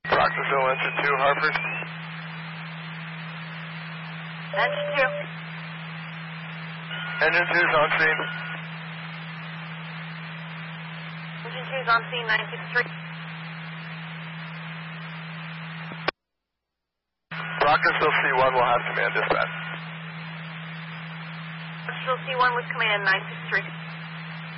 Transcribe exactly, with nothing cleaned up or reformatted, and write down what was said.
Rockville, engine two, Hartford. Engine two. Engine two is on scene. Engine two is on scene, nine six three. Rockville C one will have command dispatch. Rockville C one with command, nine six three.